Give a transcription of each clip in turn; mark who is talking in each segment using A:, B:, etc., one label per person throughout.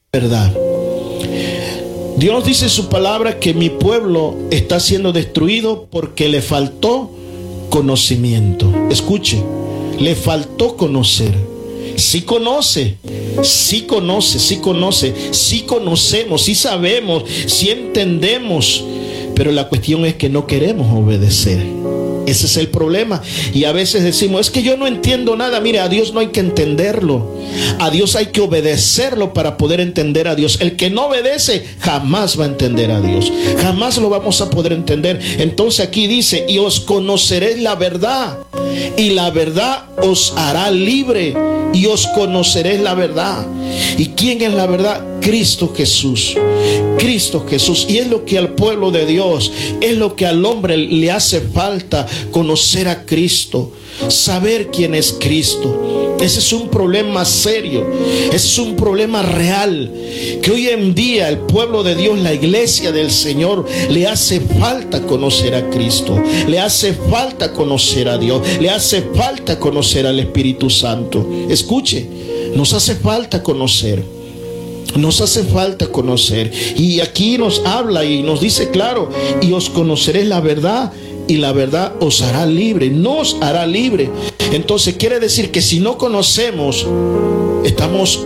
A: verdad. Dios dice en su palabra que mi pueblo está siendo destruido porque le faltó conocimiento. Escuche, le faltó conocer. Sí conoce, sí conoce, sí conoce, sí conocemos, sí sabemos, sí entendemos, pero la cuestión es que no queremos obedecer. Ese es el problema. Y a veces decimos, es que yo no entiendo nada. Mire, a Dios no hay que entenderlo. A Dios hay que obedecerlo para poder entender a Dios. El que no obedece jamás va a entender a Dios. Jamás lo vamos a poder entender. Entonces aquí dice, y os conoceréis la verdad, y la verdad os hará libre, y os conoceréis la verdad. ¿Y quién es la verdad? Cristo Jesús. Cristo Jesús. Y es lo que al pueblo de Dios, es lo que al hombre le hace falta, conocer a Cristo, saber quién es Cristo. Ese es un problema serio, ese es un problema real, que hoy en día el pueblo de Dios, la iglesia del Señor, le hace falta conocer a Cristo, le hace falta conocer a Dios, le hace falta conocer al Espíritu Santo. Escuche, nos hace falta conocer. Nos hace falta conocer. Y aquí nos habla y nos dice claro, y os conoceréis la verdad, y la verdad os hará libre, nos hará libre. Entonces quiere decir que si no conocemos, estamos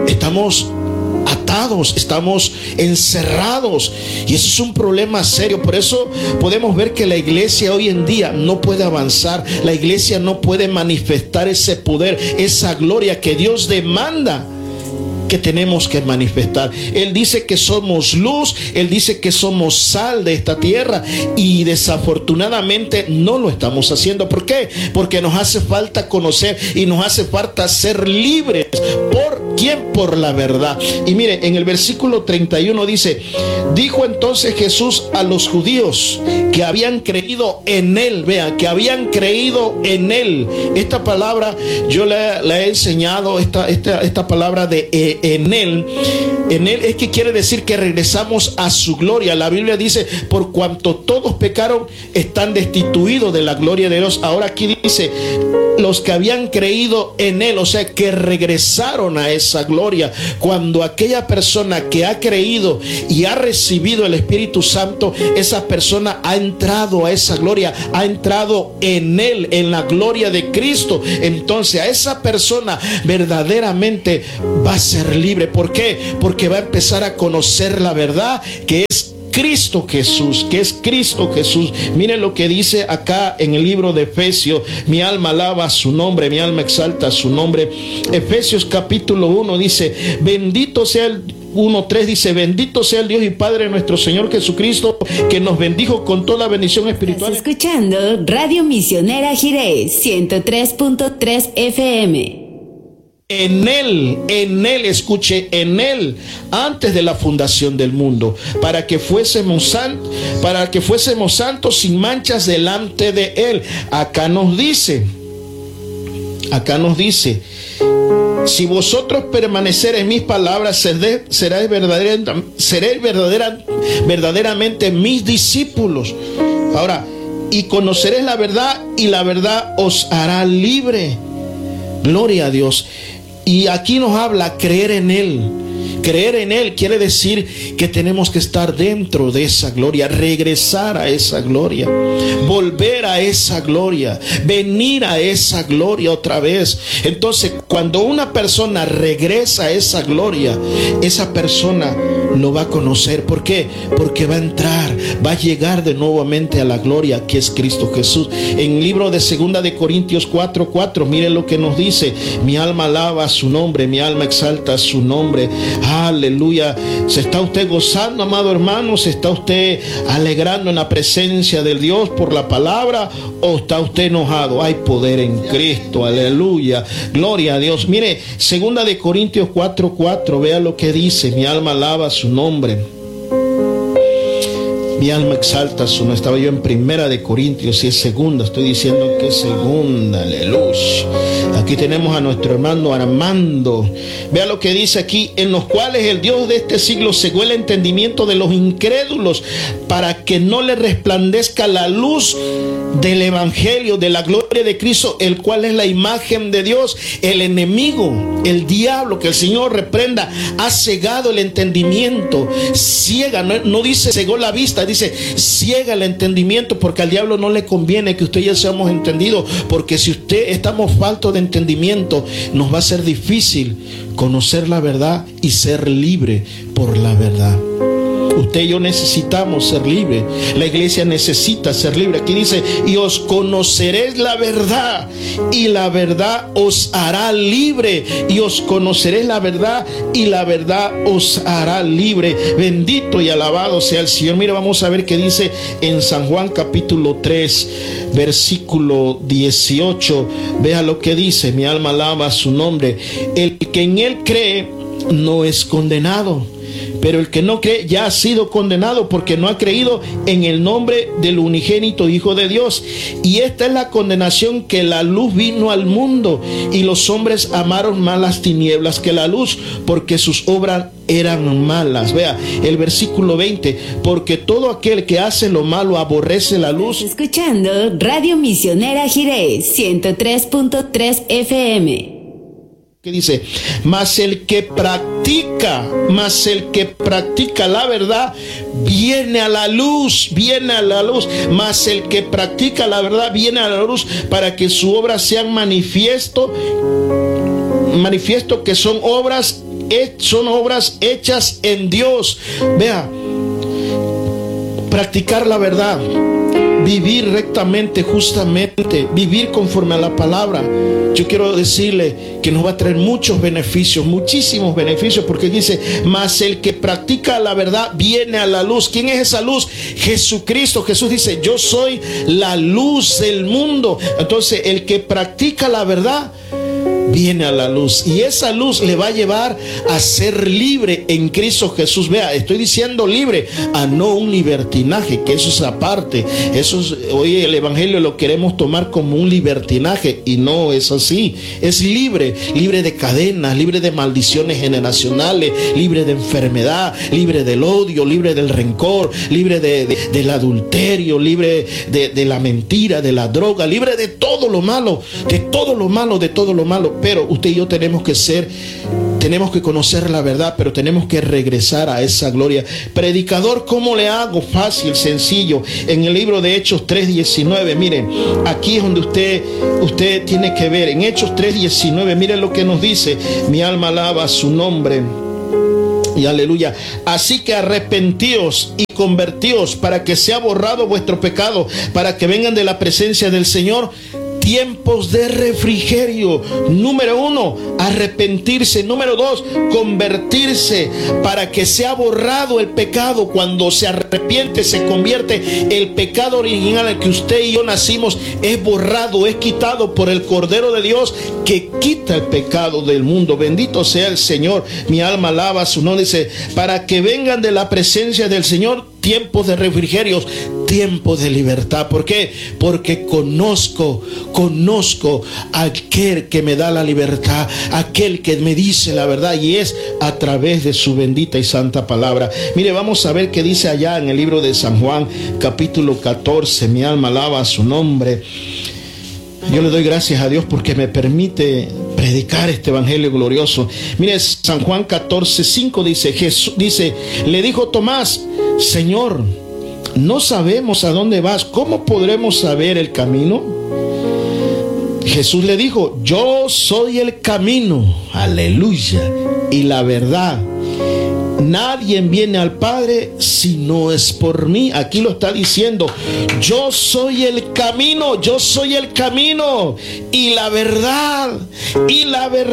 A: atados, estamos encerrados, y eso es un problema serio. Por eso podemos ver que la iglesia hoy en día no puede avanzar, la iglesia no puede manifestar ese poder, esa gloria que Dios demanda que tenemos que manifestar. Él dice que somos luz, Él dice que somos sal de esta tierra, y desafortunadamente no lo estamos haciendo. ¿Por qué? Porque nos hace falta conocer y nos hace falta ser libres. ¿Por quién? Por la verdad. Y mire, en el versículo 31 dice, dijo entonces Jesús a los judíos que habían creído en Él. Vea, que habían creído en Él. Esta palabra yo le he enseñado, esta palabra de en Él es que quiere decir que regresamos a su gloria. La Biblia dice, por cuanto todos pecaron, están destituidos de la gloria de Dios. Ahora aquí dice, los que habían creído en Él, o sea, que regresaron a esa gloria. Cuando aquella persona que ha creído y ha recibido el Espíritu Santo, esa persona ha entrado a esa gloria, ha entrado en Él, en la gloria de Cristo. Entonces a esa persona verdaderamente va a ser libre. ¿Por qué? Porque va a empezar a conocer la verdad, que es Cristo Jesús, que es Cristo Jesús. Miren lo que dice acá en el libro de Efesios. Mi alma alaba su nombre, mi alma exalta su nombre. Efesios capítulo 1 dice, bendito sea el 1:3 dice, bendito sea el Dios y Padre de nuestro Señor Jesucristo, que nos bendijo con toda bendición espiritual.
B: Estás escuchando Radio Misionera Jireh 103.3 FM.
A: En Él, escuche, en Él, antes de la fundación del mundo, para que fuésemos santos sin manchas delante de Él. Acá nos dice, si vosotros permaneceréis en mis palabras, seréis verdaderamente mis discípulos. Ahora, y conoceréis la verdad, y la verdad os hará libre. Gloria a Dios. Y aquí nos habla creer en Él. Creer en Él quiere decir que tenemos que estar dentro de esa gloria, regresar a esa gloria, volver a esa gloria, venir a esa gloria otra vez. Entonces, cuando una persona regresa a esa gloria, esa persona lo va a conocer. ¿Por qué? Porque va a entrar, va a llegar de nuevamente a la gloria que es Cristo Jesús. En el libro de 2 de Corintios 4:4, miren lo que nos dice: mi alma alaba su nombre, mi alma exalta su nombre. Aleluya. ¿Se está usted gozando, amado hermano? ¿Se está usted alegrando en la presencia del Dios por la palabra? ¿O está usted enojado? Hay poder en Cristo. Aleluya. Gloria a Dios. Mire, 2 de Corintios 4:4, vea lo que dice: mi alma alaba su nombre, mi alma exalta su nombre. Estaba yo en 1 de Corintios y es segunda, estoy diciendo que es segunda. Aleluya. Aquí tenemos a nuestro hermano Armando. Vea lo que dice aquí: en los cuales el Dios de este siglo cegó el entendimiento de los incrédulos, para que no le resplandezca la luz del evangelio de la gloria de Cristo, el cual es la imagen de Dios. El enemigo, el diablo, que el Señor reprenda, ha cegado el entendimiento. Ciega, no dice cegó la vista, dice ciega el entendimiento, porque al diablo no le conviene que usted y yo seamos entendidos, porque si usted estamos faltos de entendimiento, nos va a ser difícil conocer la verdad y ser libre por la verdad. Usted y yo necesitamos ser libres. La iglesia necesita ser libre. Aquí dice: y os conoceréis la verdad, y la verdad os hará libre. Y os conoceréis la verdad, y la verdad os hará libre. Bendito y alabado sea el Señor. Mira, vamos a ver qué dice en San Juan capítulo 3, versículo 18. Vea lo que dice: mi alma alaba su nombre. El que en él cree no es condenado, pero el que no cree ya ha sido condenado, porque no ha creído en el nombre del unigénito Hijo de Dios. Y esta es la condenación, que la luz vino al mundo, y los hombres amaron más las tinieblas que la luz, porque sus obras eran malas. Vea el versículo 20: porque todo aquel que hace lo malo aborrece la luz.
B: Escuchando Radio Misionera Jirés 103.3 FM.
A: Que dice: mas el que practica la verdad viene a la luz, mas el que practica la verdad viene a la luz, para que su obra sea manifiesto que son obras hechas en Dios. Vea, practicar la verdad, vivir rectamente, justamente, vivir conforme a la palabra. Yo quiero decirle que nos va a traer muchos beneficios, muchísimos beneficios, porque dice: mas el que practica la verdad viene a la luz. ¿Quién es esa luz? Jesucristo. Jesús dice: yo soy la luz del mundo. Entonces, el que practica la verdad viene a la luz, y esa luz le va a llevar a ser libre en Cristo Jesús. Vea, estoy diciendo libre, a no un libertinaje, que eso es aparte. Hoy el evangelio lo queremos tomar como un libertinaje, y no es así. Es libre de cadenas, libre de maldiciones generacionales, libre de enfermedad, libre del odio, libre del rencor, libre del adulterio, libre de la mentira, de la droga, libre de todo lo malo, de todo lo malo. Pero usted y yo tenemos que conocer la verdad, pero tenemos que regresar a esa gloria. Predicador, ¿cómo le hago? Fácil, sencillo. En el libro de Hechos 3:19, miren, aquí es donde usted tiene que ver. En Hechos 3:19, miren lo que nos dice: mi alma alaba su nombre. Y aleluya. Así que arrepentíos y convertíos, para que sea borrado vuestro pecado, para que vengan de la presencia del Señor tiempos de refrigerio. Número 1, arrepentirse. Número 2, convertirse, para que sea borrado el pecado. Cuando se arrepiente, se convierte, el pecado original al que usted y yo nacimos es borrado, es quitado por el Cordero de Dios, que quita el pecado del mundo. Bendito sea el Señor. Mi alma alaba su nombre. Dice: para que vengan de la presencia del Señor tiempos de refrigerios, tiempos de libertad. ¿Por qué? Porque conozco a aquel que me da la libertad, aquel que me dice la verdad, y es a través de su bendita y santa palabra. Mire, vamos a ver qué dice allá en el libro de San Juan, capítulo 14. Mi alma alaba su nombre. Yo le doy gracias a Dios porque me permite predicar este evangelio glorioso. Mire, San Juan 14:5 dice: Jesús dice, le dijo Tomás: Señor, no sabemos a dónde vas, ¿cómo podremos saber el camino? Jesús le dijo: yo soy el camino, aleluya, y la verdad. Nadie viene al Padre si no es por mí. Aquí lo está diciendo: yo soy el camino, y la verdad, y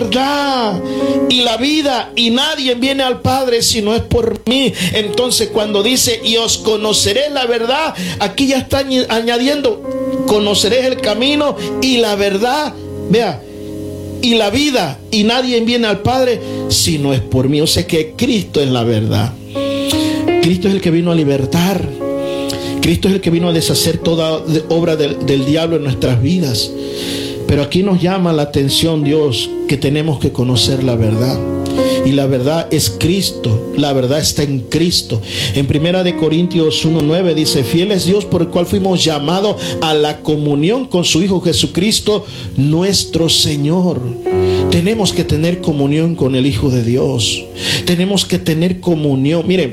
A: la vida, y nadie viene al Padre si no es por mí. Entonces, cuando dice: y os conoceré la verdad, aquí ya está añadiendo: conoceréis el camino y la verdad. Vea, y la vida, y nadie viene al Padre si no es por mí. O sea que Cristo es la verdad. Cristo es el que vino a libertar. Cristo es el que vino a deshacer toda obra del diablo en nuestras vidas. Pero aquí nos llama la atención Dios que tenemos que conocer la verdad. Y la verdad es Cristo, la verdad está en Cristo. En 1 Corintios 1:9 dice: fiel es Dios por el cual fuimos llamados a la comunión con su Hijo Jesucristo, nuestro Señor. Tenemos que tener comunión con el Hijo de Dios. Tenemos que tener comunión. Miren,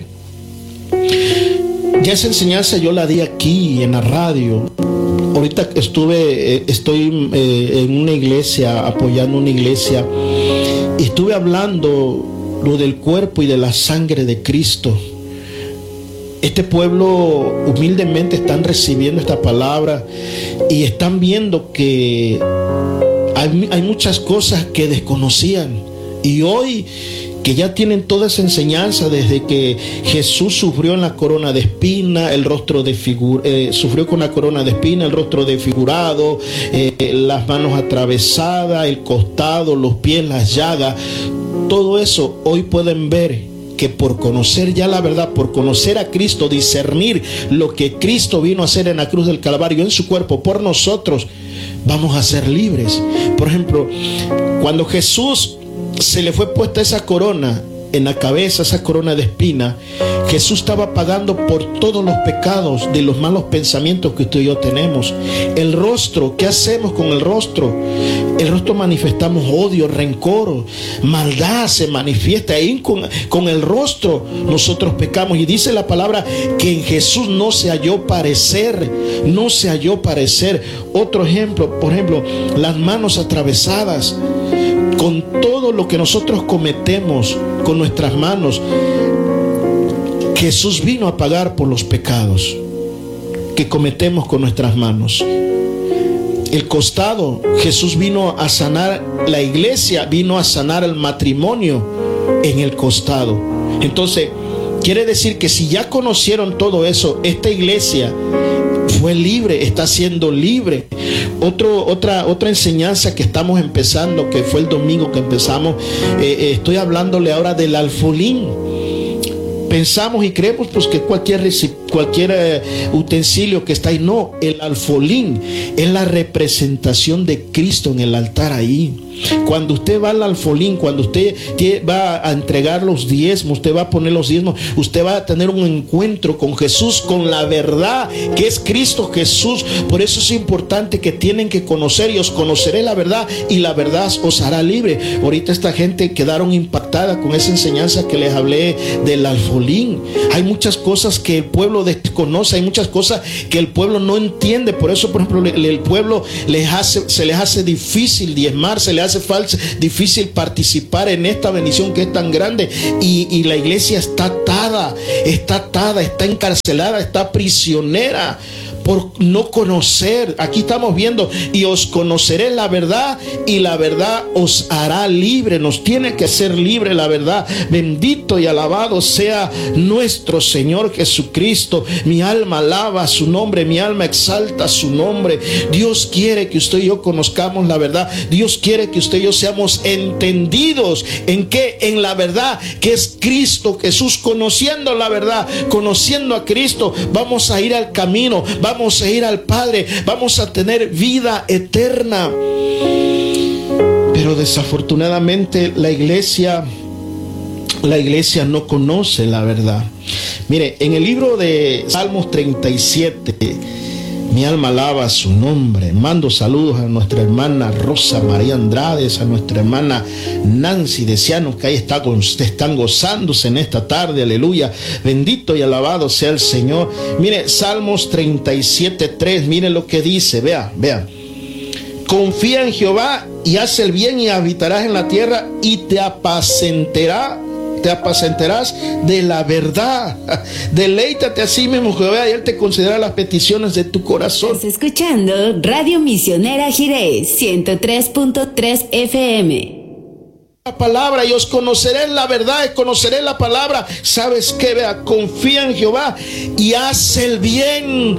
A: ya esa enseñanza yo la di aquí en la radio. Ahorita estoy en una iglesia, apoyando una iglesia, y estuve hablando lo del cuerpo y de la sangre de Cristo. Este pueblo humildemente están recibiendo esta palabra y están viendo que hay muchas cosas que desconocían. Y hoy que ya tienen toda esa enseñanza, desde que Jesús sufrió en la corona de espina, el rostro sufrió con la corona de espina, el rostro desfigurado, las manos atravesadas, el costado, los pies, las llagas, todo eso hoy pueden ver que por conocer ya la verdad, por conocer a Cristo, discernir lo que Cristo vino a hacer en la cruz del Calvario, en su cuerpo, por nosotros, vamos a ser libres. Por ejemplo, cuando Jesús se le fue puesta esa corona en la cabeza, esa corona de espina, Jesús estaba pagando por todos los pecados de los malos pensamientos que usted y yo tenemos. El rostro, ¿qué hacemos con el rostro? El rostro manifestamos odio, rencor, maldad se manifiesta ahí con el rostro. Nosotros pecamos, y dice la palabra que en Jesús no se halló parecer, no se halló parecer. Otro ejemplo, por ejemplo, las manos atravesadas. Con todo lo que nosotros cometemos con nuestras manos, Jesús vino a pagar por los pecados que cometemos con nuestras manos. El costado, Jesús vino a sanar la iglesia, vino a sanar el matrimonio en el costado. Entonces, quiere decir que si ya conocieron todo eso, esta iglesia fue libre, está siendo libre. Otra enseñanza que estamos empezando, que fue el domingo que empezamos, estoy hablándole ahora del alfolín. Pensamos y creemos pues que cualquier utensilio que está ahí. No, el alfolín es la representación de Cristo en el altar ahí. Cuando usted va al alfolín, cuando usted va a entregar los diezmos, usted va a poner los diezmos, usted va a tener un encuentro con Jesús, con la verdad que es Cristo Jesús. Por eso es importante que tienen que conocer, y os conoceré la verdad, y la verdad os hará libre. Ahorita esta gente quedaron impactada con esa enseñanza que les hablé del alfolín. Hay muchas cosas que el pueblo desconoce, hay muchas cosas que el pueblo no entiende. Por eso, por ejemplo, el pueblo se les hace difícil diezmar, se les hace difícil participar en esta bendición que es tan grande, y la iglesia está atada, está encarcelada, está prisionera por no conocer. Aquí estamos viendo: y os conoceré la verdad, y la verdad os hará libre. Nos tiene que hacer libre la verdad. Bendito y alabado sea nuestro Señor Jesucristo. Mi alma alaba su nombre, mi alma exalta su nombre. Dios quiere que usted y yo conozcamos la verdad. Dios quiere que usted y yo seamos entendidos. ¿En qué? En la verdad que es Cristo Jesús. Conociendo la verdad, conociendo a Cristo, vamos a ir al camino, vamos a ir al Padre, vamos a tener vida eterna. Pero desafortunadamente la iglesia no conoce la verdad. Mire, en el libro de Salmos 37, mi alma alaba su nombre. Mando saludos a nuestra hermana Rosa María Andrades, a nuestra hermana Nancy Deciano, que ahí están gozándose en esta tarde. Aleluya. Bendito y alabado sea el Señor. Mire, Salmos 37:3, mire lo que dice. Vea. Confía en Jehová y haz el bien, y habitarás en la tierra, y te apacentarás de la verdad. Deleítate a sí mismo, Jehová, y Él te concederá las peticiones de tu corazón.
B: Estás escuchando Radio Misionera Jirés 103.3 FM.
A: La palabra, y os conoceré en la verdad, y conoceré la palabra. ¿Sabes qué? Vea, confía en Jehová y haz el bien,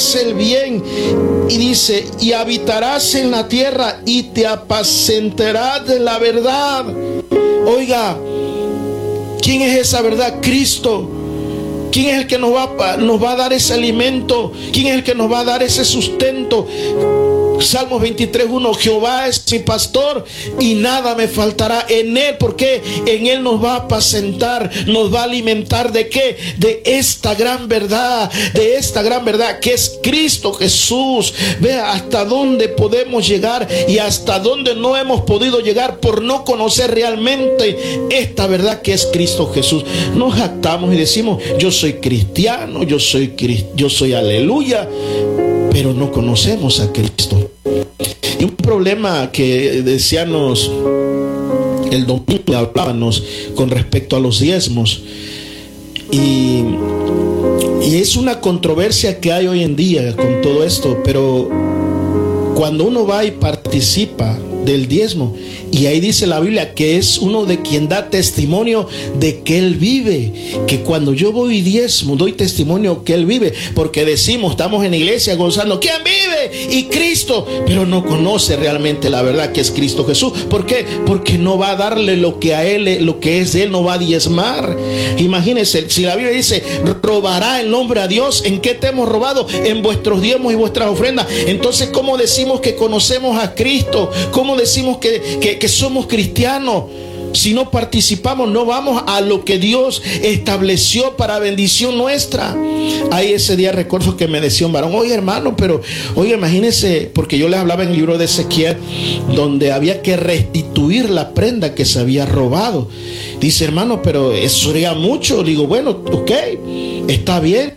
A: y dice: y habitarás en la tierra, y te apacentarás de la verdad. Oiga, ¿quién es esa verdad? Cristo. ¿Quién es el que nos va a dar ese alimento? ¿Quién es el que nos va a dar ese sustento? Salmos 23:1, Jehová es mi pastor y nada me faltará. En él, porque en él nos va a apacentar, nos va a alimentar. ¿De qué? De esta gran verdad, que es Cristo Jesús. Vea hasta dónde podemos llegar y hasta dónde no hemos podido llegar por no conocer realmente esta verdad que es Cristo Jesús. Nos jactamos y decimos, yo soy cristiano, yo soy aleluya, pero no conocemos a Cristo. Y un problema que decíamos el domingo, hablábamos con respecto a los diezmos, y es una controversia que hay hoy en día con todo esto, pero cuando uno va y participa del diezmo, y ahí dice la Biblia que es uno de quien da testimonio de que Él vive, que cuando yo voy y diezmo, doy testimonio que Él vive, porque decimos, estamos en la iglesia gozando, ¿quién vive? Y Cristo, pero no conoce realmente la verdad que es Cristo Jesús. ¿Por qué? Porque no va a darle lo que a Él, lo que es de Él, no va a diezmar. Imagínense, si la Biblia dice, robará el nombre a Dios, ¿en qué te hemos robado? En vuestros diezmos y vuestras ofrendas. Entonces, ¿cómo decimos que conocemos a Cristo? ¿Cómo decimos que somos cristianos? Si no participamos, no vamos a lo que Dios estableció para bendición nuestra. Ahí ese día recuerdo que me decía un varón, oye hermano, pero oye, imagínese, porque yo les hablaba en el libro de Ezequiel, donde había que restituir la prenda que se había robado. Dice, hermano, pero eso sería mucho. Digo, bueno, ok, está bien.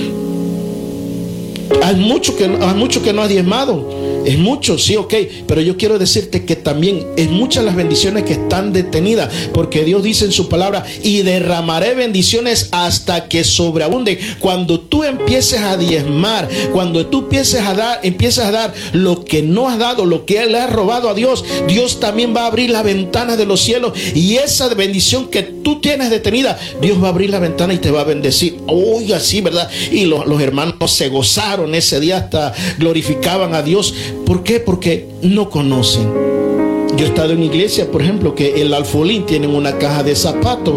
A: Hay mucho que no ha diezmado. Es mucho, sí, ok, pero yo quiero decirte que también es muchas las bendiciones que están detenidas, porque Dios dice en su palabra, y derramaré bendiciones hasta que sobreabunden. Cuando tú empieces a diezmar, cuando tú empieces a dar lo que no has dado, lo que le has robado a Dios, Dios también va a abrir las ventanas de los cielos, y esa bendición que tú tienes detenida, Dios va a abrir la ventana y te va a bendecir. Oiga, sí, ¿verdad? Y los hermanos se gozaron ese día, hasta glorificaban a Dios. ¿Por qué? Porque no conocen. Yo he estado en iglesia, por ejemplo, que el alfolín tienen una caja de zapatos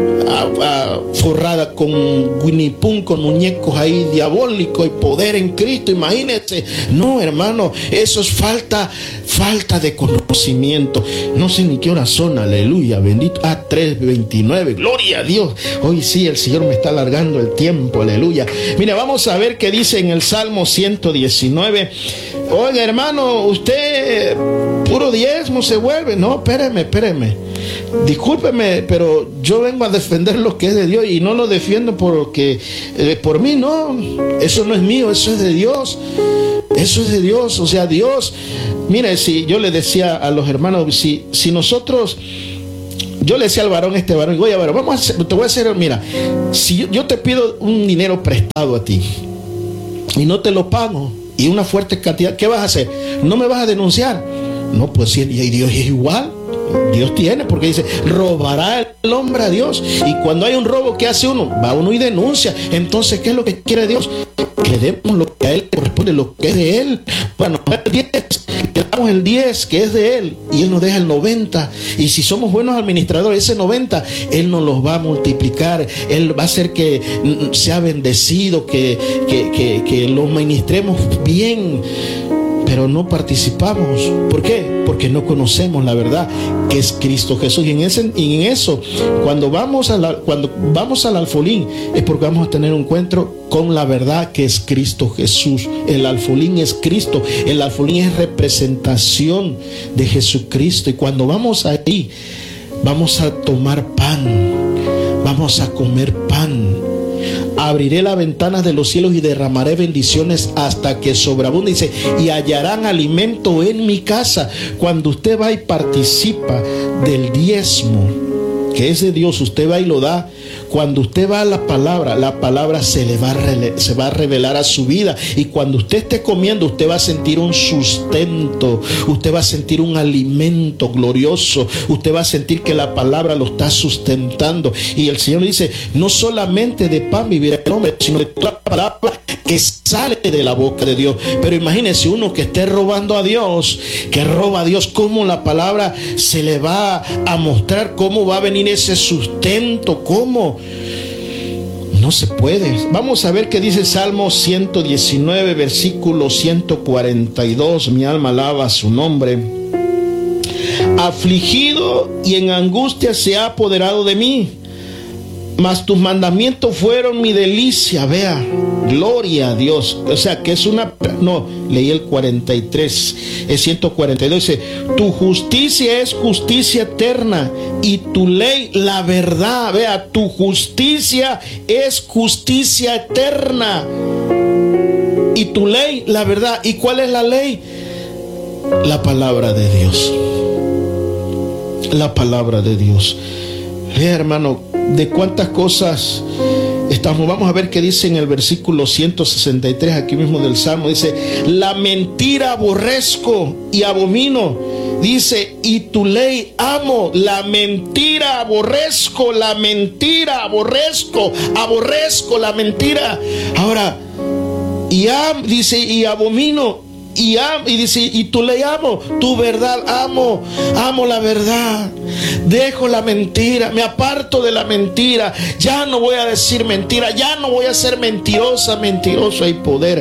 A: forrada con Winnie Pooh, con muñecos ahí diabólicos y poder en Cristo. Imagínense. No, hermano, eso es falta de conocimiento. No sé ni qué hora son, aleluya, bendito. 3:29, gloria a Dios. Hoy sí, el Señor me está alargando el tiempo, aleluya. Mira, vamos a ver qué dice en el Salmo 119. Oiga, hermano, usted puro diezmo se vuelve. No, espéreme. Discúlpeme, pero yo vengo a defender lo que es de Dios y no lo defiendo porque por mí, no. Eso no es mío, eso es de Dios. Eso es de Dios. O sea, Dios, mire, si yo le decía a los hermanos, si nosotros, yo le decía al varón, oye, varón, te voy a hacer, mira, si yo te pido un dinero prestado a ti y no te lo pago, y una fuerte cantidad, ¿qué vas a hacer? ¿No me vas a denunciar? No, pues sí, y Dios es igual. Dios tiene, porque dice, robará el hombre a Dios. Y cuando hay un robo, ¿qué hace uno? Va uno y denuncia. Entonces, ¿qué es lo que quiere Dios? Que le demos lo que a Él corresponde, lo que es de Él. Bueno, le damos el 10 que es de Él, y Él nos deja el 90. Y si somos buenos administradores, ese 90 Él nos los va a multiplicar. Él va a hacer que sea bendecido, que lo ministremos bien. Pero no participamos. ¿Por qué? Porque no conocemos la verdad que es Cristo Jesús. Y en eso, cuando vamos al alfolín, es porque vamos a tener un encuentro con la verdad que es Cristo Jesús. El alfolín es Cristo. El alfolín es representación de Jesucristo. Y cuando vamos ahí, vamos a tomar pan, vamos a comer pan. Abriré las ventanas de los cielos y derramaré bendiciones hasta que sobreabunde. Dice, y hallarán alimento en mi casa. Cuando usted va y participa del diezmo que es de Dios, usted va y lo da. Cuando usted va a la palabra se va a revelar a su vida. Y cuando usted esté comiendo, usted va a sentir un sustento, usted va a sentir un alimento glorioso, usted va a sentir que la palabra lo está sustentando. Y el Señor dice, no solamente de pan vivirá el hombre, sino de toda la palabra que sale de la boca de Dios. Pero imagínese uno que esté robando a Dios, que roba a Dios, cómo la palabra se le va a mostrar, cómo va a venir ese sustento, cómo. No se puede. Vamos a ver qué dice Salmo 119, versículo 142. Mi alma alaba su nombre. Afligido y en angustia se ha apoderado de mí, mas tus mandamientos fueron mi delicia. Vea, gloria a Dios. O sea, que es una... No, leí el 43, es 142. Dice, tu justicia es justicia eterna y tu ley la verdad. Vea, tu justicia es justicia eterna y tu ley la verdad. ¿Y cuál es la ley? La palabra de Dios. La palabra de Dios. Vea, hermano, de cuántas cosas estamos. Vamos a ver qué dice en el versículo 163 aquí mismo del Salmo. Dice, la mentira aborrezco y abomino. Dice, y tu ley amo. La mentira aborrezco, la mentira aborrezco, aborrezco la mentira. Ahora, dice, y abomino. Y dice, y tu ley amo, tu verdad amo, amo la verdad, dejo la mentira, me aparto de la mentira, ya no voy a decir mentira, ya no voy a ser mentirosa, mentiroso hay poder.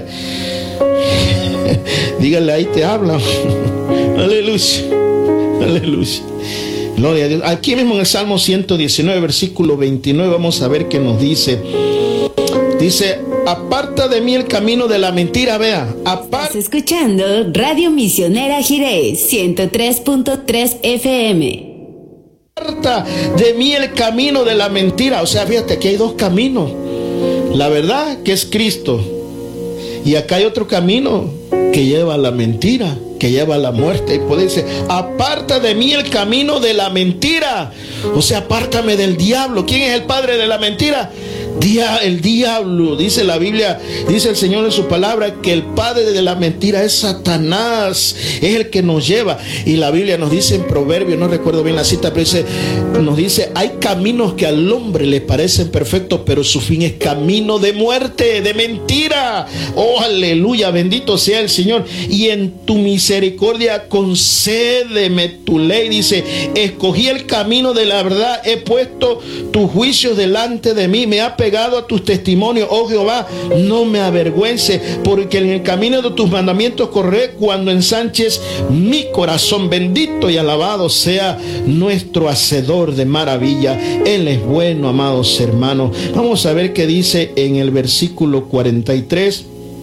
A: Dígale, ahí te habla. Aleluya, aleluya. Gloria a Dios. Aquí mismo en el Salmo 119, versículo 29, vamos a ver qué nos dice. Dice, aparta de mí el camino de la mentira. Vea,
B: Estás escuchando Radio Misionera Jirés 103.3 FM.
A: Aparta de mí el camino de la mentira. O sea, fíjate, aquí hay dos caminos. La verdad, que es Cristo, y acá hay otro camino que lleva a la mentira, que lleva a la muerte. Y puede decir, aparta de mí el camino de la mentira. O sea, apártame del diablo. ¿Quién es el padre de la mentira? El diablo. Dice la Biblia, dice el Señor en su palabra, que el padre de la mentira es Satanás, es el que nos lleva. Y la Biblia nos dice en Proverbios, no recuerdo bien la cita, pero nos dice, hay caminos que al hombre le parecen perfectos, pero su fin es camino de muerte, de mentira. Oh, aleluya, bendito sea el Señor. Y en tu misericordia concédeme tu ley. Dice, escogí el camino de la verdad, he puesto tus juicios delante de mí, me ha pegado a tus testimonios, oh Jehová, no me avergüence, porque en el camino de tus mandamientos correré cuando ensanches mi corazón. Bendito y alabado sea nuestro hacedor de maravilla. Él es bueno, amados hermanos. Vamos a ver qué dice en el versículo 43.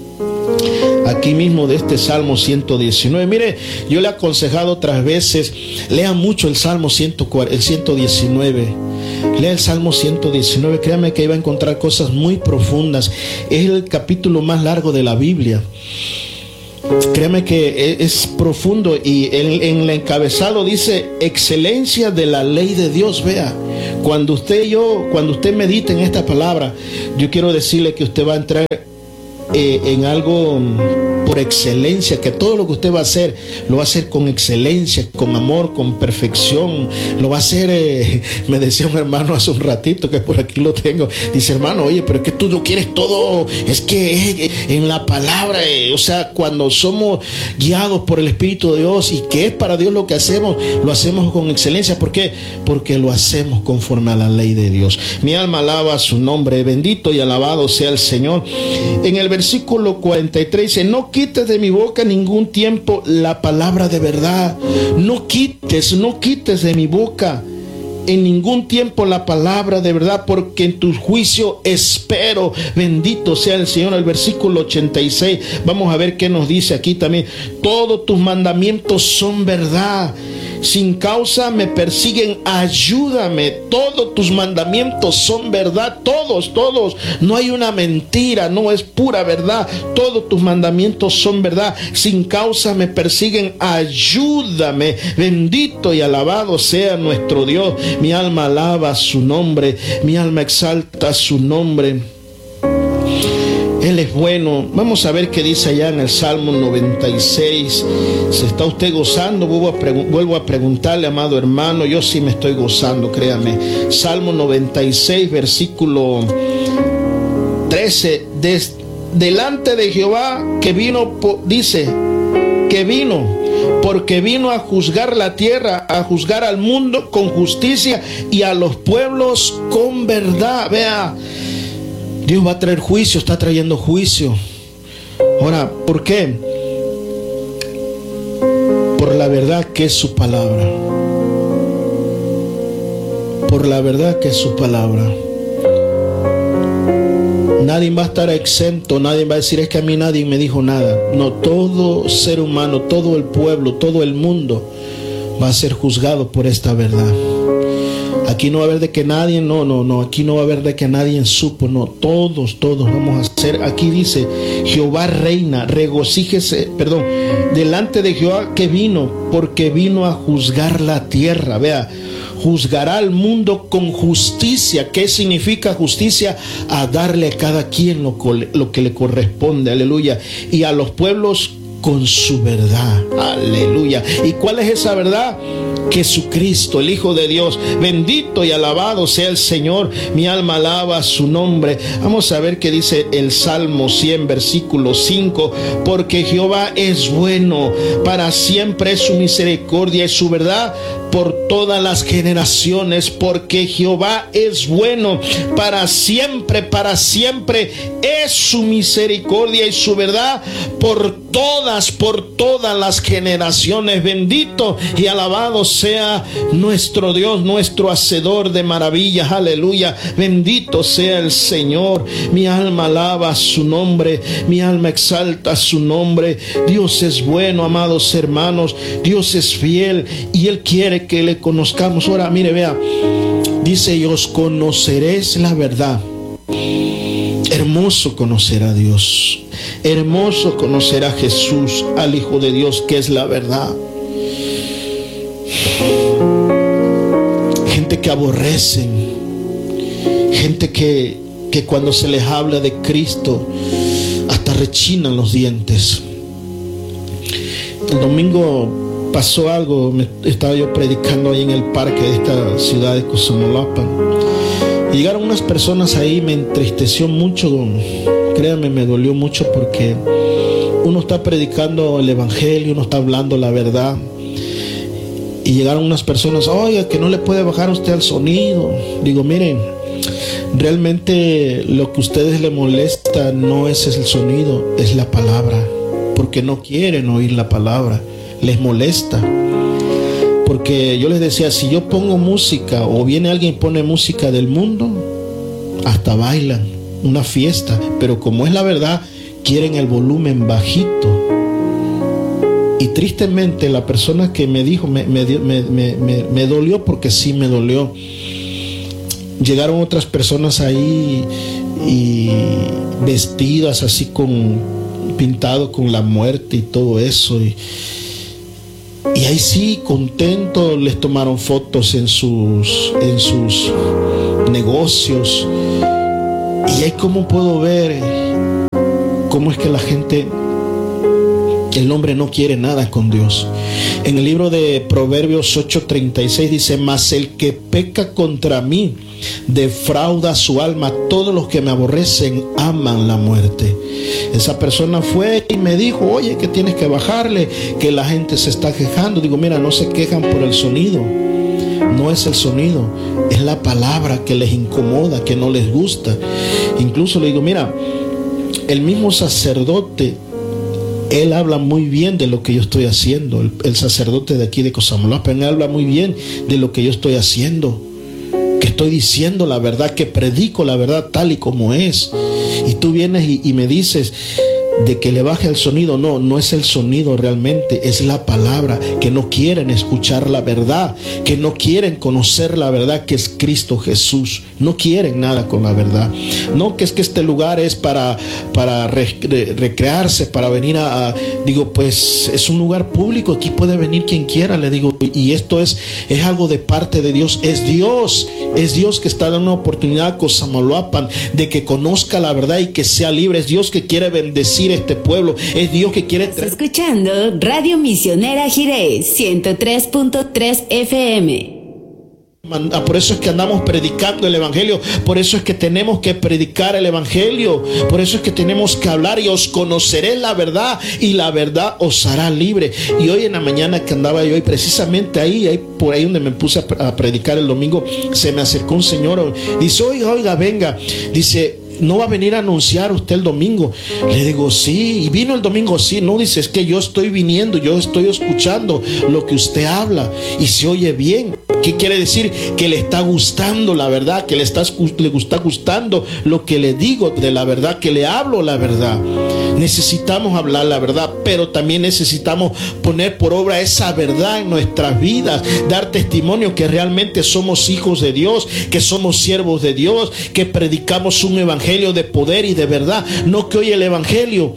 A: Aquí mismo de este Salmo 119. Mire, yo le he aconsejado otras veces, lea mucho el Salmo 119. Lea el Salmo 119, créame que ahí va a encontrar cosas muy profundas. Es el capítulo más largo de la Biblia. Créame que es profundo, y en el encabezado dice, excelencia de la ley de Dios. Vea, cuando usted medite en esta palabra, yo quiero decirle que usted va a entrar en algo por excelencia, que todo lo que usted va a hacer, lo va a hacer con excelencia, con amor, con perfección. Lo va a hacer, me decía un hermano hace un ratito, que por aquí lo tengo, dice, hermano, oye, pero es que tú no quieres todo, es que en la palabra, o sea, cuando somos guiados por el Espíritu de Dios y que es para Dios lo que hacemos, lo hacemos con excelencia. ¿Por qué? Porque lo hacemos conforme a la ley de Dios. Mi alma alaba su nombre, bendito y alabado sea el Señor. En el versículo 43 dice, no quites de mi boca ningún tiempo la palabra de verdad. No quites de mi boca en ningún tiempo la palabra de verdad, porque en tu juicio espero. Bendito sea el Señor. El versículo 86, vamos a ver qué nos dice aquí también. Todos tus mandamientos son verdad, sin causa me persiguen, ayúdame. Todos tus mandamientos son verdad, todos, no hay una mentira, no, es pura verdad. Todos tus mandamientos son verdad, sin causa me persiguen, ayúdame. Bendito y alabado sea nuestro Dios. Mi alma alaba su nombre, mi alma exalta su nombre. Él es bueno. Vamos a ver qué dice allá en el Salmo 96. ¿Se está usted gozando? Vuelvo a preguntarle, amado hermano. Yo sí me estoy gozando, créame. Salmo 96, versículo 13. Delante de Jehová que vino, dice, que vino, porque vino a juzgar la tierra, a juzgar al mundo con justicia y a los pueblos con verdad. Vea, Dios va a traer juicio, está trayendo juicio. Ahora, ¿por qué? Por la verdad que es su palabra. Por la verdad que es su palabra. Nadie va a estar exento, nadie va a decir, es que a mí nadie me dijo nada. No, todo ser humano, todo el pueblo, todo el mundo va a ser juzgado por esta verdad. Aquí no va a haber de que nadie, no, aquí no va a haber de que nadie supo, no, todos vamos a ser. Aquí dice, Jehová reina, regocíjese, delante de Jehová que vino, porque vino a juzgar la tierra. Vea, juzgará al mundo con justicia. ¿Qué significa justicia? A darle a cada quien lo que le corresponde, aleluya. Y a los pueblos con su verdad, aleluya. ¿Y cuál es esa verdad? Jesucristo, el Hijo de Dios. Bendito y alabado sea el Señor. Mi alma alaba su nombre. Vamos a ver qué dice el Salmo 100, versículo 5. Porque Jehová es bueno, para siempre es su misericordia y su verdad por todas las generaciones. Porque Jehová es bueno, para siempre es su misericordia y su verdad por todas las generaciones. Bendito y alabado sea nuestro Dios, nuestro hacedor de maravillas, aleluya. Bendito sea el Señor. Mi alma alaba su nombre, mi alma exalta su nombre. Dios es bueno, amados hermanos. Dios es fiel y Él quiere que le conozcamos. Ahora, mire, vea, dice: y os conoceréis la verdad. Hermoso conocer a Dios, hermoso conocer a Jesús, al Hijo de Dios, que es la verdad. Gente que aborrecen, gente que cuando se les habla de Cristo hasta rechinan los dientes. El domingo pasó algo, estaba yo predicando ahí en el parque de esta ciudad de Cosamaloapan. Llegaron unas personas ahí, me entristeció mucho, créanme, me dolió mucho, porque uno está predicando el evangelio, uno está hablando la verdad, y llegaron unas personas: oiga, que no le puede bajar usted al sonido. Digo, miren, realmente lo que a ustedes les molesta no es el sonido, es la palabra, porque no quieren oír la palabra, les molesta. Porque yo les decía, si yo pongo música o viene alguien y pone música del mundo, hasta bailan, una fiesta, pero como es la verdad, quieren el volumen bajito. Y tristemente la persona que me dijo, me dolió, porque sí me dolió. Llegaron otras personas ahí y vestidas así, pintado con la muerte y todo eso, y ahí sí, contentos, les tomaron fotos en sus negocios. Y ahí cómo puedo ver cómo es que la gente, el hombre no quiere nada con Dios. En el libro de Proverbios 8:36 dice: mas el que peca contra mí defrauda su alma. Todos los que me aborrecen aman la muerte. Esa persona fue y me dijo: oye, que tienes que bajarle, que la gente se está quejando. Digo, mira, no se quejan por el sonido, no es el sonido, es la palabra que les incomoda, que no les gusta. Incluso le digo, mira, el mismo sacerdote, él habla muy bien de lo que yo estoy haciendo. El sacerdote de aquí de Cosamaloapan, él habla muy bien de lo que yo estoy haciendo, que estoy diciendo la verdad, que predico la verdad tal y como es. Y tú vienes y me dices de que le baje el sonido. No es el sonido realmente, es la palabra, que no quieren escuchar la verdad, que no quieren conocer la verdad, que es Cristo Jesús. No quieren nada con la verdad. No, que es que este lugar es para recrearse, para venir digo, pues es un lugar público, aquí puede venir quien quiera, le digo, y esto es algo de parte de Dios. Es Dios que está dando una oportunidad a Cosamaloapan de que conozca la verdad y que sea libre. Es Dios que quiere bendecir este pueblo, es Dios que quiere
B: escuchando Radio Misionera Jirés 103.3 FM.
A: Por eso es que andamos predicando el evangelio, por eso es que tenemos que predicar el evangelio, por eso es que tenemos que hablar: y os conoceréis la verdad, y la verdad os hará libre. Y hoy en la mañana que andaba yo, y precisamente ahí por ahí donde me puse a predicar el domingo, se me acercó un señor, dice: oiga, venga, dice, ¿no va a venir a anunciar usted el domingo? Le digo, sí. ¿Y vino el domingo? Sí. No, dice, es que yo estoy viniendo, yo estoy escuchando lo que usted habla y se oye bien. ¿Qué quiere decir? Que le está gustando la verdad, que le está gustando lo que le digo de la verdad, que le hablo la verdad. Necesitamos hablar la verdad, pero también necesitamos poner por obra esa verdad en nuestras vidas, dar testimonio que realmente somos hijos de Dios, que somos siervos de Dios, que predicamos un evangelio de poder y de verdad. No que hoy el evangelio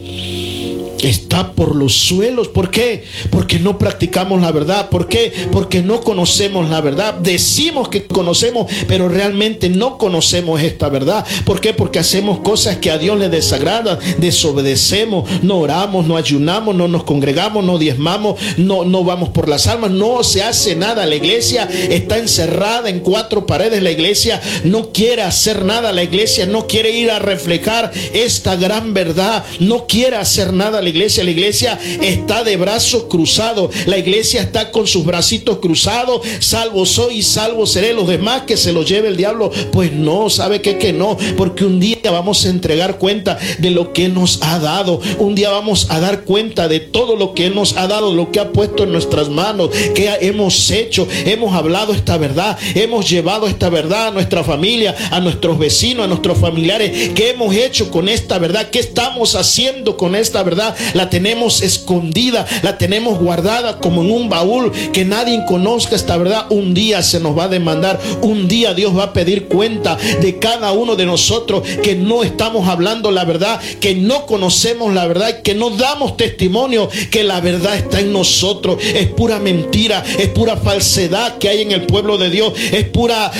A: está por los suelos. ¿Por qué? Porque no practicamos la verdad. ¿Por qué? Porque no conocemos la verdad. Decimos que conocemos, pero realmente no conocemos esta verdad. ¿Por qué? Porque hacemos cosas que a Dios le desagradan. Desobedecemos, no oramos, no ayunamos, no nos congregamos, no diezmamos, no vamos por las almas, no se hace nada. La iglesia está encerrada en cuatro paredes. La iglesia no quiere hacer nada. La iglesia no quiere ir a reflejar esta gran verdad. No quiere hacer nada. La iglesia está de brazos cruzados. La iglesia está con sus bracitos cruzados. Salvo soy y salvo seré. Los demás que se los lleve el diablo. Pues no, ¿sabe qué? Que no, porque un día vamos a entregar cuenta de lo que nos ha dado. Un día vamos a dar cuenta de todo lo que nos ha dado, lo que ha puesto en nuestras manos, que hemos hecho. Hemos hablado esta verdad, hemos llevado esta verdad a nuestra familia, a nuestros vecinos, a nuestros familiares. ¿Qué hemos hecho con esta verdad? ¿Qué estamos haciendo con esta verdad? La tenemos escondida, la tenemos guardada como en un baúl, que nadie conozca esta verdad. Un día se nos va a demandar, un día Dios va a pedir cuenta de cada uno de nosotros, que no estamos hablando la verdad, que no conocemos la verdad, que no damos testimonio que la verdad está en nosotros. Es pura mentira, es pura falsedad que hay en el pueblo de Dios, es pura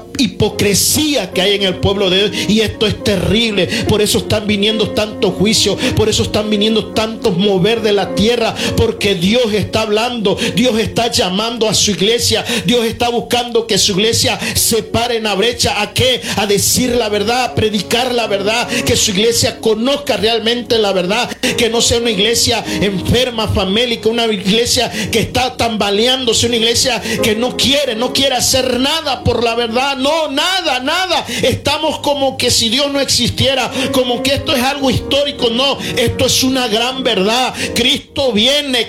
A: hipocresía que hay en el pueblo de Dios, y esto es terrible. Por eso están viniendo tantos juicios, por eso están viniendo tantos mover de la tierra, porque Dios está hablando, Dios está llamando a su iglesia, Dios está buscando que su iglesia se pare en la brecha. ¿A qué? A decir la verdad, a predicar la verdad, que su iglesia conozca realmente la verdad, que no sea una iglesia enferma, famélica, una iglesia que está tambaleándose, una iglesia que no quiere hacer nada por la verdad. No, nada. Estamos como que si Dios no existiera, como que esto es algo histórico. No, esto es una gran verdad. Cristo viene,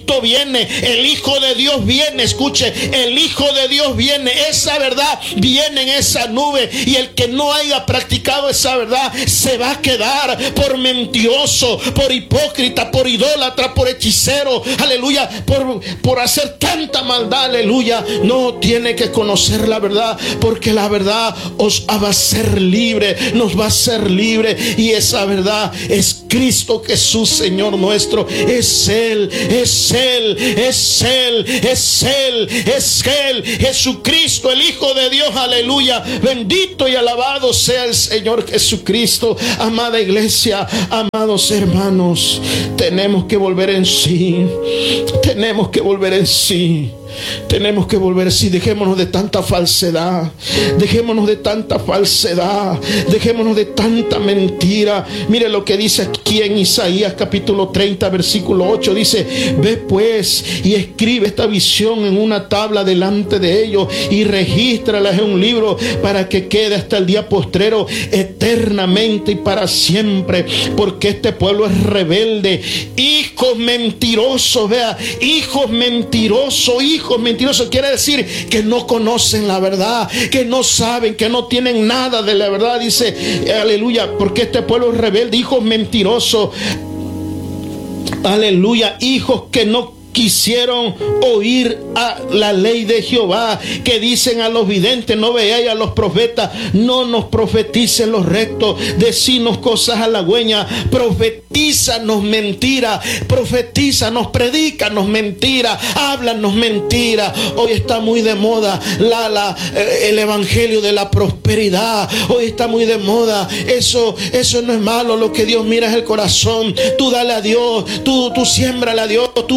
A: el Hijo de Dios viene. Escuche, el Hijo de Dios viene. Esa verdad viene en esa nube, y el que no haya practicado esa verdad se va a quedar por mentiroso, por hipócrita, por idólatra, por hechicero, aleluya, por hacer tanta maldad, aleluya. No, tiene que conocer la verdad, porque la verdad os va a ser libre, nos va a ser libre, y esa verdad es Cristo Jesús, Señor nuestro. Es Él, Jesucristo, el Hijo de Dios, aleluya. Bendito y alabado sea el Señor Jesucristo. Amada iglesia, amados hermanos, tenemos que volver en sí. Dejémonos de tanta falsedad, dejémonos de tanta mentira. Mire lo que dice aquí en Isaías capítulo 30 versículo 8. Dice: ve pues y escribe esta visión en una tabla delante de ellos, y regístrala en un libro, para que quede hasta el día postrero, eternamente y para siempre, porque este pueblo es rebelde, hijos mentirosos. Vea, hijos mentirosos. Quiere decir que no conocen la verdad, que no saben, que no tienen nada de la verdad. Dice, aleluya, porque este pueblo es rebelde, hijos mentirosos, aleluya, hijos que no quisieron oír a la ley de Jehová, que dicen a los videntes: no veáis, a los profetas: no nos profeticen los rectos, decinos cosas halagüeñas, profetízanos mentira, profetízanos, predícanos mentira, háblanos mentira. Hoy está muy de moda el evangelio de la prosperidad. Hoy está muy de moda eso no es malo. Lo que Dios mira es el corazón. Tú dale a Dios, tú siémbrale a Dios, tú ofrenda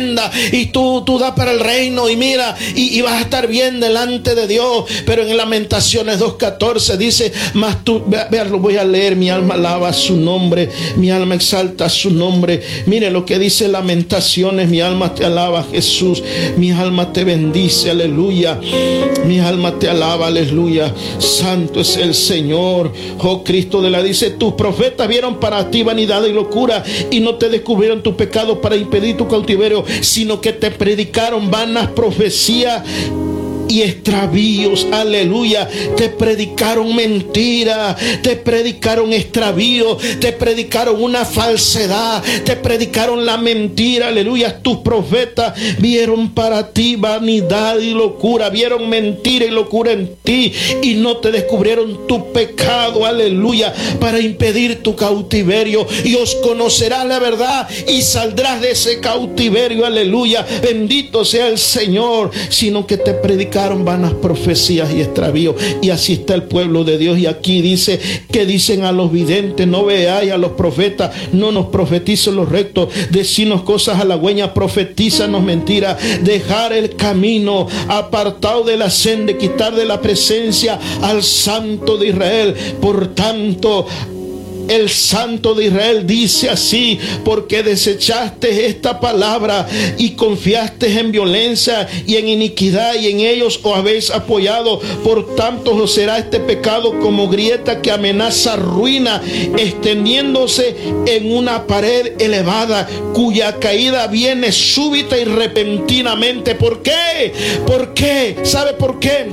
A: tremenda y tú das para el reino y mira, y vas a estar bien delante de Dios. Pero en Lamentaciones 2:14 dice, mas tú, vean, lo voy a leer: mi alma alaba su nombre, mi alma exalta su nombre. Mire lo que dice Lamentaciones: mi alma te alaba, Jesús, mi alma te bendice, aleluya, mi alma te alaba, aleluya, santo es el Señor. Oh Cristo de la dice: tus profetas vieron para ti vanidad y locura, y no te descubrieron tu pecado para impedir tu cautiverio, sino que te predicaron vanas profecías y extravíos, aleluya. Te predicaron mentira, te predicaron extravío, te predicaron una falsedad, te predicaron la mentira, aleluya. Tus profetas vieron para ti vanidad y locura, vieron mentira y locura en ti, y no te descubrieron tu pecado, aleluya, para impedir tu cautiverio. Y os conocerás la verdad y saldrás de ese cautiverio, aleluya. Bendito sea el Señor. Sino que te predicaron vanas profecías y extravíos. Y así está el pueblo de Dios. Y aquí dice que dicen a los videntes: no veáis; a los profetas: no nos profeticen los rectos; decinos cosas halagüeñas, profetízanos mentiras; dejar el camino apartado de la senda, quitar de la presencia al Santo de Israel. Por tanto, el Santo de Israel dice así: porque desechaste esta palabra y confiaste en violencia y en iniquidad, y en ellos os habéis apoyado. Por tanto os será este pecado como grieta que amenaza ruina, extendiéndose en una pared elevada, cuya caída viene súbita y repentinamente. ¿Por qué? ¿Por qué? ¿Sabe por qué?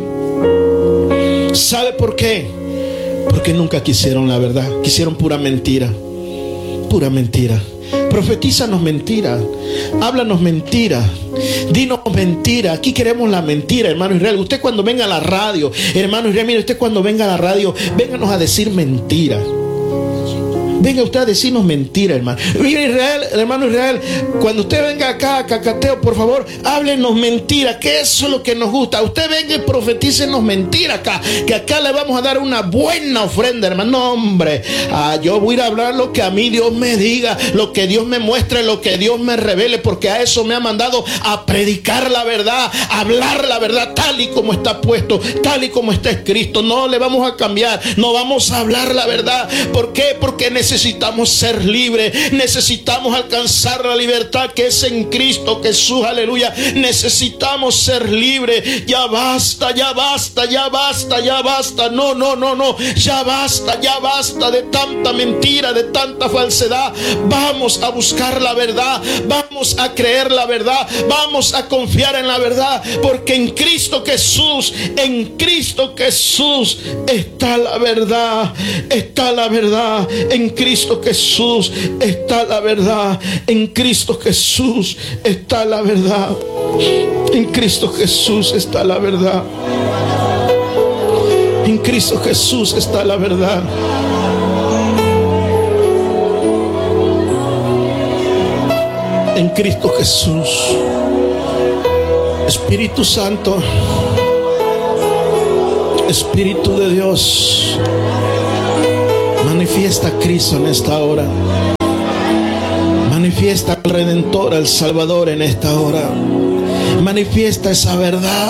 A: ¿Sabe por qué? Porque nunca quisieron la verdad, quisieron pura mentira, pura mentira. Profetízanos mentira, háblanos mentira, dinos mentira. Aquí queremos la mentira, hermano Israel. Usted cuando venga a la radio, hermano Israel, mire, usted cuando venga a la radio, vénganos a decir mentira. Venga usted a decirnos mentira, hermano. Mira, Israel, hermano Israel, cuando usted venga acá a Cacateo, por favor, háblenos mentira, que eso es lo que nos gusta. Usted venga y profetícenos mentira acá, que acá le vamos a dar una buena ofrenda, hermano. No, hombre, yo voy a ir a hablar lo que a mí Dios me diga, lo que Dios me muestre, lo que Dios me revele, porque a eso me ha mandado, a predicar la verdad, a hablar la verdad tal y como está puesto, tal y como está escrito. No le vamos a cambiar, no vamos a hablar la verdad. ¿Por qué? Porque necesitamos ser libres, necesitamos alcanzar la libertad que es en Cristo Jesús, aleluya. Necesitamos ser libres. Ya basta, ya basta, ya basta, ya basta. No, ya basta de tanta mentira, de tanta falsedad. Vamos a buscar la verdad, vamos a creer la verdad, vamos a confiar en la verdad, porque en Cristo Jesús está la verdad, está la verdad. En Cristo Jesús está la verdad. En Cristo Jesús está la verdad. En Cristo Jesús está la verdad. En Cristo Jesús está la verdad. En Cristo Jesús. Espíritu Santo, Espíritu de Dios, manifiesta a Cristo en esta hora. Manifiesta al Redentor, al Salvador en esta hora. Manifiesta esa verdad.